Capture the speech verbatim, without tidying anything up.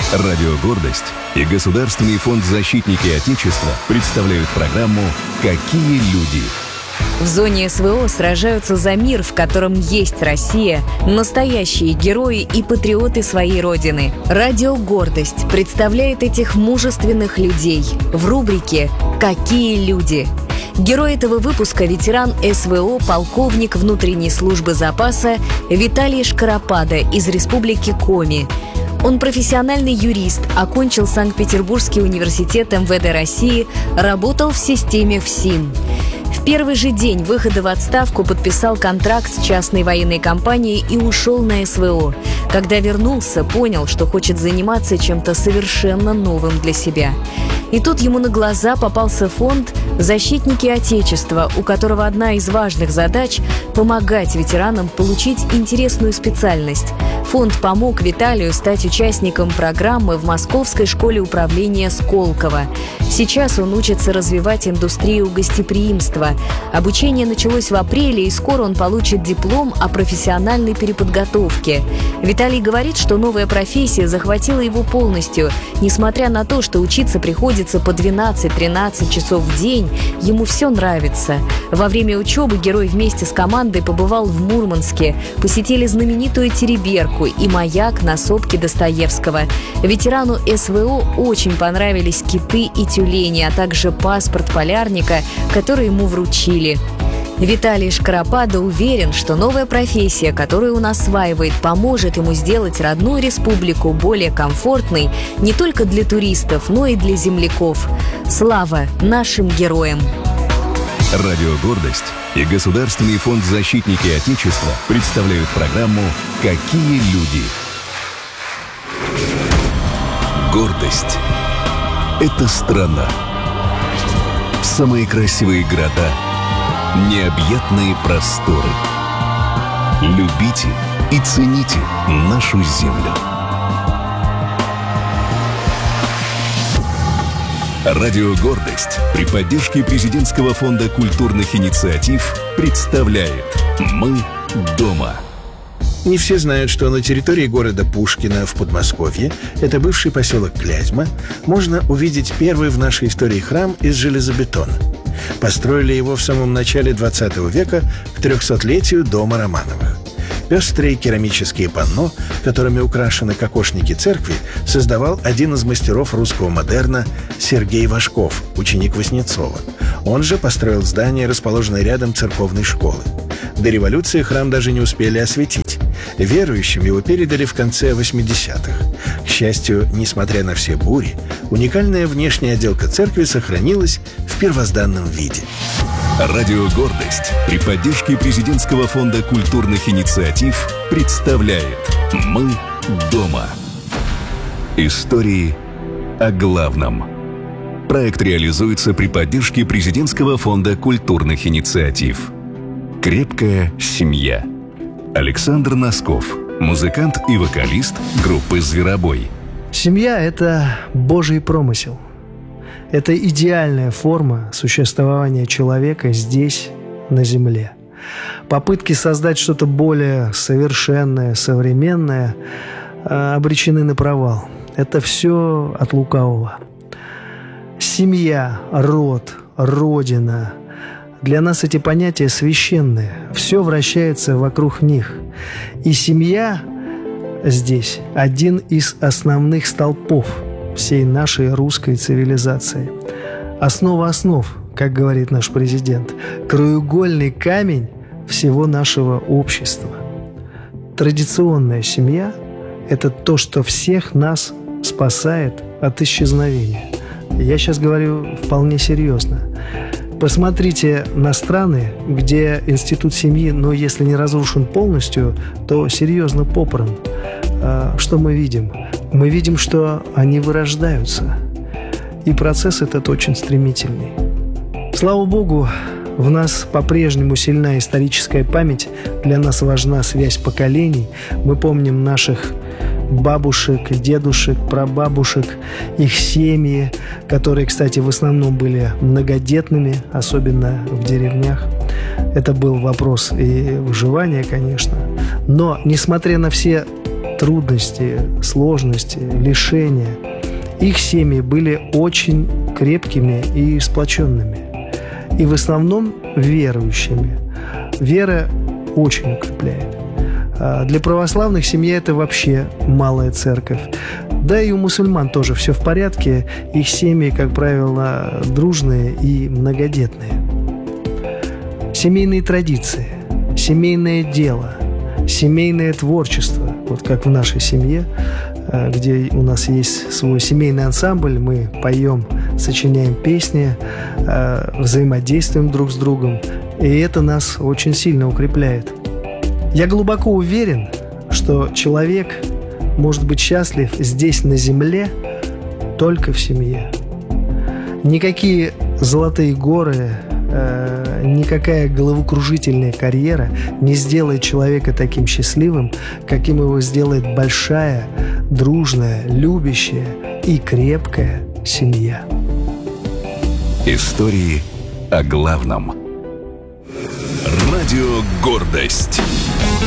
Радио «Гордость» и Государственный фонд «Защитники Отечества» представляют программу «Какие люди». В зоне СВО сражаются за мир, в котором есть Россия, настоящие герои и патриоты своей родины. Радио «Гордость» представляет этих мужественных людей в рубрике «Какие люди?». Герой этого выпуска – ветеран СВО, полковник внутренней службы запаса Виталий Шкарапада из Республики Коми. Он профессиональный юрист, окончил Санкт-Петербургский университет эм вэ дэ России, работал в системе ФСИН. В первый же день выхода в отставку подписал контракт с частной военной компанией и ушел на СВО. Когда вернулся, понял, что хочет заниматься чем-то совершенно новым для себя. И тут ему на глаза попался фонд «Защитники Отечества», у которого одна из важных задач – помогать ветеранам получить интересную специальность. Фонд помог Виталию стать участником программы в Московской школе управления Сколково. Сейчас он учится развивать индустрию гостеприимства. Обучение началось в апреле, и скоро он получит диплом о профессиональной переподготовке. Виталий говорит, что новая профессия захватила его полностью. Несмотря на то, что учиться приходится по двенадцать-тринадцать часов в день, ему все нравится. Во время учебы герой вместе с командой побывал в Мурманске, посетили знаменитую Тереберку и маяк на сопке Достоевского. Ветерану СВО очень понравились киты и тюлени, а также паспорт полярника, который ему вручили. Виталий Шкарапада уверен, что новая профессия, которую он осваивает, поможет ему сделать родную республику более комфортной не только для туристов, но и для земляков. Слава нашим героям! Радио «Гордость» и Государственный фонд «Защитники Отечества» представляют программу «Какие люди?». Гордость – это страна. Самые красивые города, необъятные просторы. Любите и цените нашу землю. Радио «Гордость» при поддержке Президентского фонда культурных инициатив представляет «Мы дома». Не все знают, что на территории города Пушкино в Подмосковье, это бывший поселок Клязьма, можно увидеть первый в нашей истории храм из железобетона. Построили его в самом начале двадцатого века к трехсотлетию дома Романовых. Пестрые керамические панно, которыми украшены кокошники церкви, создавал один из мастеров русского модерна Сергей Вашков, ученик Васнецова. Он же построил здание, расположенное рядом церковной школы. До революции храм даже не успели осветить. Верующим его передали в конце восьмидесятых. К счастью, несмотря на все бури, уникальная внешняя отделка церкви сохранилась в первозданном виде. Радио «Гордость» при поддержке Президентского фонда культурных инициатив представляет «Мы дома». Истории о главном. Проект реализуется при поддержке Президентского фонда культурных инициатив. «Крепкая семья». Александр Носков, музыкант и вокалист группы «Зверобой». Семья – это Божий промысел. Это идеальная форма существования человека здесь, на Земле. Попытки создать что-то более совершенное, современное обречены на провал. Это все от лукавого. Семья, род, родина – для нас эти понятия священные. Все вращается вокруг них. И семья здесь – один из основных столпов всей нашей русской цивилизации. Основа основ, как говорит наш президент, краеугольный камень всего нашего общества. Традиционная семья – это то, что всех нас спасает от исчезновения. Я сейчас говорю вполне серьезно. Посмотрите на страны, где институт семьи, но если не разрушен полностью, то серьезно попран. Что мы видим? Мы видим, что они вырождаются. И процесс этот очень стремительный. Слава Богу, в нас по-прежнему сильна историческая память. Для нас важна связь поколений. Мы помним наших бабушек, дедушек, прабабушек, их семьи, которые, кстати, в основном были многодетными, особенно в деревнях. Это был вопрос и выживания, конечно. Но, несмотря на все трудности, сложности, лишения, их семьи были очень крепкими и сплоченными. И в основном верующими. Вера очень укрепляет. Для православных семья – это вообще малая церковь. Да и у мусульман тоже все в порядке. Их семьи, как правило, дружные и многодетные. Семейные традиции, семейное дело, семейное творчество. Вот как в нашей семье, где у нас есть свой семейный ансамбль, мы поем, сочиняем песни, взаимодействуем друг с другом. И это нас очень сильно укрепляет. Я глубоко уверен, что человек может быть счастлив здесь, на земле, только в семье. Никакие золотые горы, э, никакая головокружительная карьера не сделает человека таким счастливым, каким его сделает большая, дружная, любящая и крепкая семья. Истории о главном. Радио «Гордость».